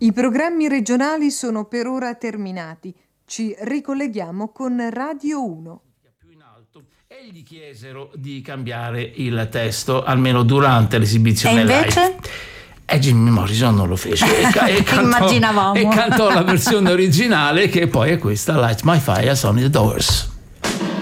I programmi regionali sono per ora terminati. Ci ricolleghiamo con Radio 1. E gli chiesero di cambiare il testo, almeno durante l'esibizione e invece? live. E Jim Morrison non lo fece Immaginavamo. E cantò la versione originale, che poi è questa, Light My Fire, Sonny the Doors.